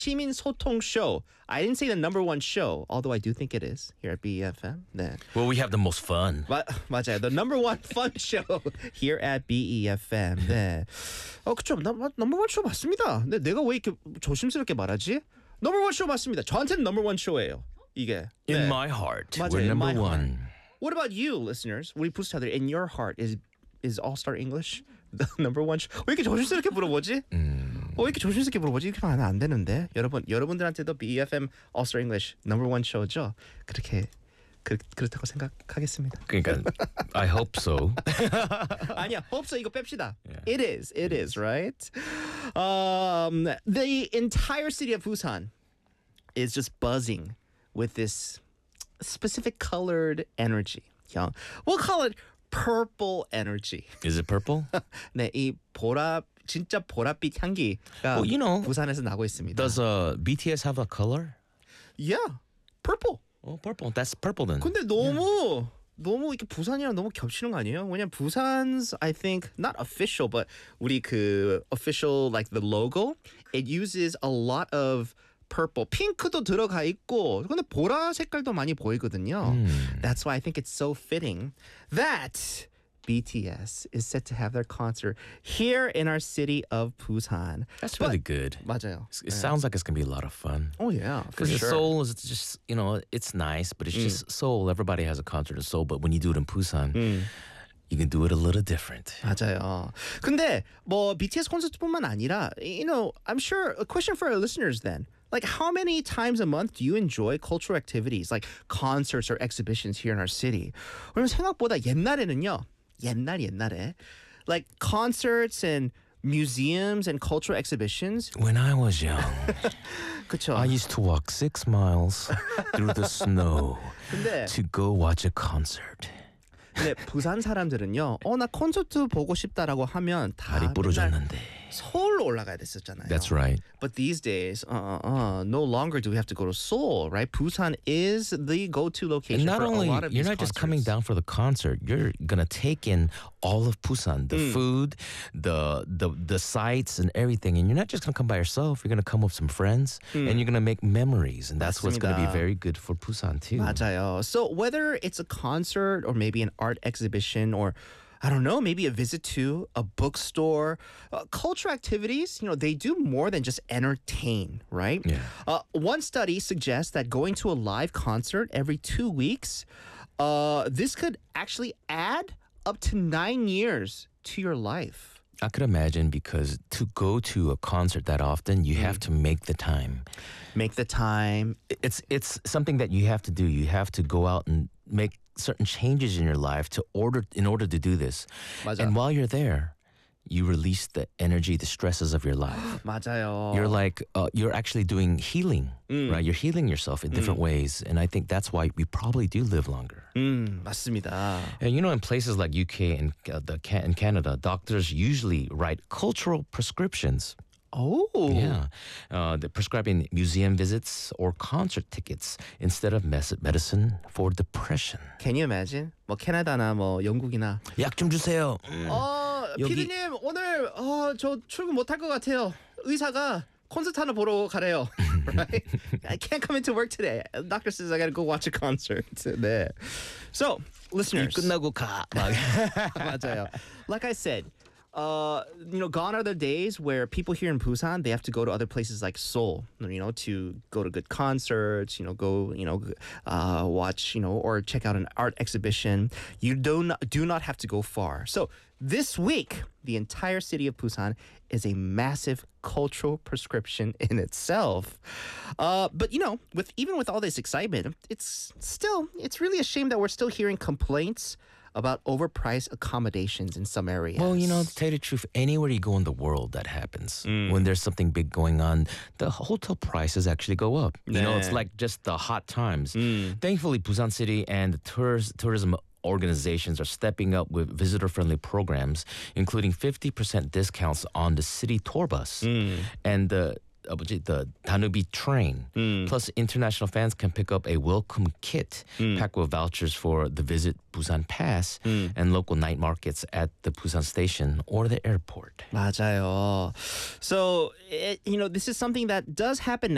시민 소통 show. I didn't say the number one show, although I do think it is here at BEFM. 네. Well, we have the most fun. 맞아요. The number one fun show here at BEFM. 네. 그쵸. number one show 맞습니다. 근데 내가 왜 이렇게 조심스럽게 말하지? number one show 맞습니다. 저한테는 number one show예요. 이게. In 네. my heart, 맞아요, we're in my number heart. one. What about you, listeners? 우리 부스타들, in your heart is All-Star English the number one show? 왜 이렇게 조심스럽게 물어보지? 왜 이렇게 조심스럽게 물어보지? 이렇게 하면 안 되는데. 여러분들한테도 BFM All-Star English number one show죠. 그렇다고 생각하겠습니다. 그러니까 I hope so. 아니야, hope so 이거 뺍시다. Yeah. It is, right? The entire city of Busan is just buzzing with this specific colored energy. We'll call it purple energy. Is it purple? 네, 이 진짜 보랏빛 향기가 Well, you know, 부산에서 나고 있습니다. Does BTS have a color? Yeah, purple. Oh, purple. That's purple then. 근데 너무 이렇게 부산이랑 너무 겹치는 거 아니에요? 왜냐면 부산's I think not official, but 우리 그 official like the logo, it uses a lot of purple. 핑크도 들어가 있고 근데 보라 색깔도 많이 보이거든요. That's why I think it's so fitting that BTS is set to have their concert here in our city of Busan. That's really good. 맞아요. It sounds like it's going to be a lot of fun. Oh yeah, for Because sure. Seoul is just, it's nice, but it's just Seoul. Everybody has a concert in Seoul, but when you do it in Busan, you can do it a little different. 맞아요. 근데 뭐 BTS 콘서트뿐만 아니라, I'm sure a question for our listeners then. Like, how many times a month do you enjoy cultural activities like concerts or exhibitions here in our city? 왜냐면 생각보다 옛날에 like concerts and museums and cultural exhibitions. When I was young, 그쵸? I used to walk 6 miles through the snow 근데 to go watch a concert. 부산 사람들은요. 나 콘서트 보고 싶다라고 하면 다 다리 부러졌는데. 서울로 올라가야 됐었잖아요. That's right. But these days, no longer do we have to go to Seoul, right? Busan is the go-to location And not for only, a lot of you're these not just concerts. coming down for the concert, you're going to take in all of Busan, the food, the sights and everything. And you're not just going to come by yourself. You're going to come with some friends and you're going to make memories. And that's what's going to be 맞습니다. very good for Busan too. 맞아요. So whether it's a concert or maybe an art exhibition or I don't know, maybe a visit to a bookstore, cultural activities, they do more than just entertain, right? Yeah. One study suggests that going to a live concert every 2 weeks, this could actually add up to 9 years to your life. I could imagine because to go to a concert that often, you have to make the time. Make the time. It's something that you have to do. You have to go out and make certain changes in your life in order to do this. 맞아. And while you're there, you release the energy, the stresses of your life. 맞아요. You're like, you're actually doing healing, right? You're healing yourself in different ways. And I think that's why we probably do live longer. 맞습니다. And in places like UK and in Canada, doctors usually write cultural prescriptions. Oh. Yeah. They're prescribing museum visits or concert tickets instead of medicine for depression. Can you imagine? 뭐 캐나다나 뭐 영국이나 약 좀 주세요. 여기- 피디님 오늘 저 출근 못할 것 같아요. 의사가 콘서트 하나 보러 가래요. Right? I can't come into work today. Doctor says I gotta go watch a concert. 네. So, listeners. 끝나고 가. 막. 맞아요. Like I said, gone are the days where people here in Busan, they have to go to other places like Seoul, to go to good concerts, go, watch, or check out an art exhibition. You do not have to go far. So this week, the entire city of Busan is a massive cultural prescription in itself. But even with all this excitement, it's really a shame that we're still hearing complaints about overpriced accommodations in some areas. Well, to tell you the truth, anywhere you go in the world, that happens. When there's something big going on, the hotel prices actually go up. It's like just the hot times. Thankfully, Busan City and the tourism organizations are stepping up with visitor-friendly programs, including 50% discounts on the city tour bus and the Danube train. Plus, international fans can pick up a welcome kit packed with vouchers for the Visit Busan Pass and local night markets at the Busan station or the airport. 맞아요. So, this is something that does happen